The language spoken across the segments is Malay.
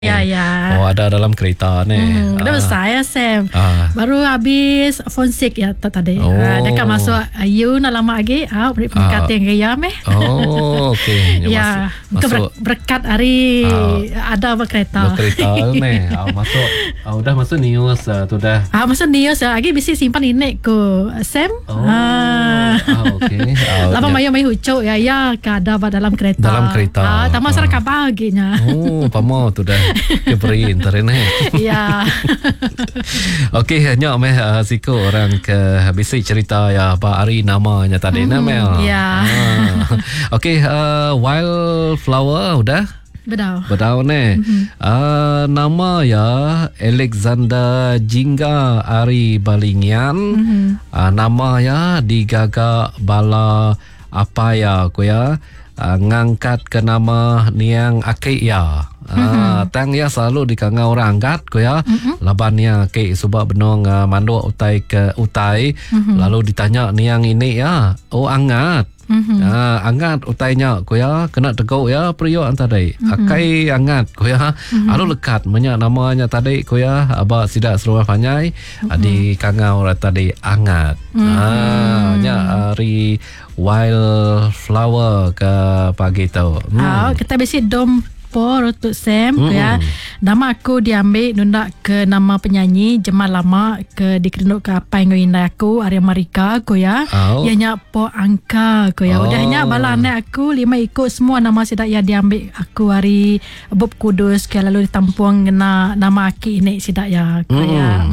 Ya. Oh, ada dalam kereta ni. Dah saya Sam. Baru habis phone sick ya tadi. Dekat masuk you nak lama lagi. Beri pengkat yang gaya meh. Oh, okey. Ya. Masuk Berkat hari ada berkereta. Berkereta ni. Masuk. Dah masuk news tu dah. Masuk news lagi bisi simpan inek ko Sam. Okey. Lama mayu hucuk ya kada dalam kereta. Dalam kereta. Tama sara kabar ginya. Oh, pamo tu dah. Keberin terene. Ya. Okey, hanya meh siko orang ke bisi cerita ya Pak Ari namanya tadi Mel. Ya. Okey, wildflower udah? Bedau ni. Nama ya Alexander Jingga Ari Balingian. Nama ya digagak bala apa ya ko ya ngangkat ke nama niang akik ya. Tang ya selalu dikangau orang angkat ko ya. Labannya akik sebab benong manduk utai ke utai. Lalu ditanya niang ini ya. Oh angat. Angat utainya ko ya kena teguk ya priyo antadai. Akai angat ko ya. Lalu lekat banyak namanya tadi ko ya aba sidak seruah panjai di kangau tadi angat. Nya hari wildflower ke pagi tu. Kita besi dom Rotut Sam ya. Nama aku diambil nunda ke nama penyanyi Jemal lama ke dikerenduk ke apa yang indah aku Arya Marika ko ya. Ianya Po Angka ko ya. Udahnya bala anak aku 5 ikut semua nama sidak ya diambil aku hari Bob Kudus ke lalu ditampuang kena nama aki ini sidak ya ko ya.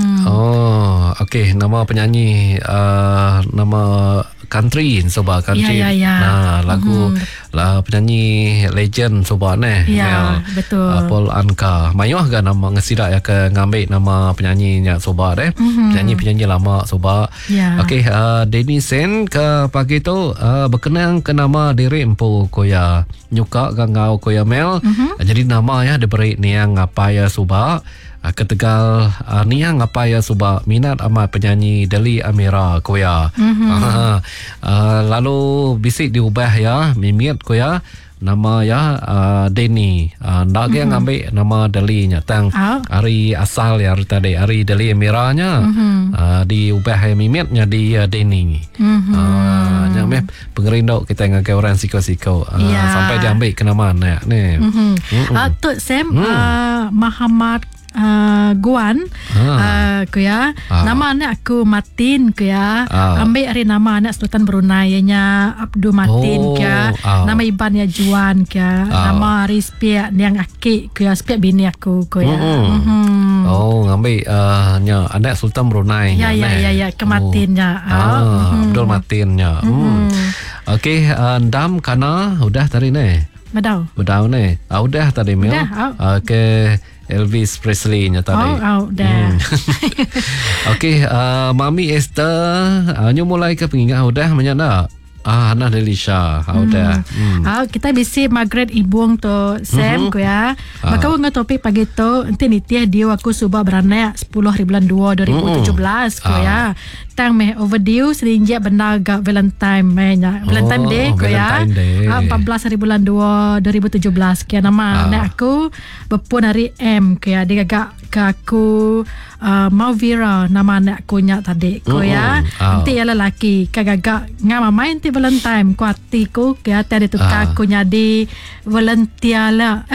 Okey, nama penyanyi nama country soba country. Ya. Lagu penyanyi legend soba ni. Ya, betul. Paul Anka. Mayuh kan nama ngesidak ya ke ngambil nama penyanyinya soba deh. Penyanyi lama soba. Okey, Denny Sen ke pagi tu berkenang ke nama diri empu koya nyuka gangau koya Mel. Jadi nama ya diberi niang apa ya soba. Ketegal niang apa ya suba minat amat penyanyi Deli Amira koya. Lalu bisik diubah ya mimit koya nama ya Denny. Ndak yang ngambil nama Deli nya tang hari asal ya tadi hari Deli Amira nya diubah ya mimitnya di Denny. Nya meh pengerindok kita ngagai orang siko-siko sampai diambil ke nama ni. Tu Sam Muhammad Guan ko ya. Nama anak aku Martin ko ya. Ambil hari nama anak Sultan Brunei nya Abdul Martin ko ya. Nama iban ya Juan ko ya. Nama Rizpia yang akik ko ya spiak bini aku ko ya. Ngambil nya anak Sultan Brunei. Ya ke Martin nya. Abdul Martin nya. Okey, ndam kana udah tadi ni. Bedau ni. Udah tadi Mel. Okey. Elvis Presley nya tadi. Dah. Okey, Mami Esther, mulai ke pengingat udah menyana. Hana Delisha, udah. Kita bisi Margaret Ibung tu Sam ko ya. Maka ngah topik pagi tu nanti nitia dia aku suba beranak 10 hari bulan 2 2017 ko ya. Tang meh overdue serinjak benda agak Valentine nya. Valentine Day ko ya. 14 hari bulan 2 2017 ke nama anak aku berpun hari M ko ya. Dia agak ke aku Mauvira nama anak aku nya tadi ko ya. Nanti ya lelaki kagak ngama main ti Valentine ko hati ko ke tadi tu aku nya di Valentine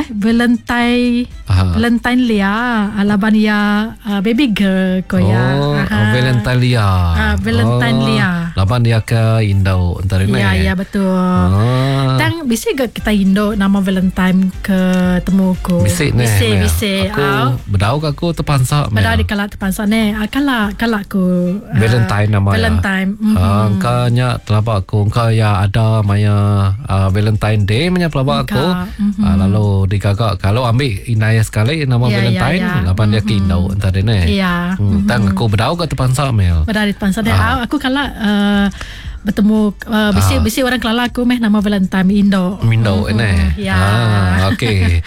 Valentine Lia alaban ya baby girl ko ya. Valentine Lia. Valentine Lia. Laban dia ke Indo antara ni. Ya betul. Tang bisa ke kita Indo nama Valentine ke temu ko. Bisa. Aku bedau ke aku terpansak. Bedau di kala terpansak ni. Kala ko Valentine nama Valentine. Angkanya telabak aku angka ya ada maya Valentine Day manya telabak aku. Lalu digagak kalau ambil inaya sekali nama Valentine laban dia ke Indo antara ni. Tang aku bedau ke terpansak Mel. Bedau di terpansak ni. Aku kala bertemu bisi orang kelala aku meh nama Valentine Indo ini. Okey.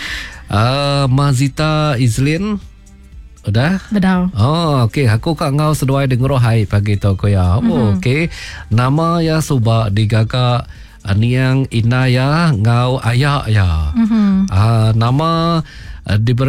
Mazita Izlin udah? Bedau. Okey, aku kak ngau seduai dengar hai pagi tu ko ya. Okey. Nama ya suba digagak niang inaya ngau ayak ya. Nama diberi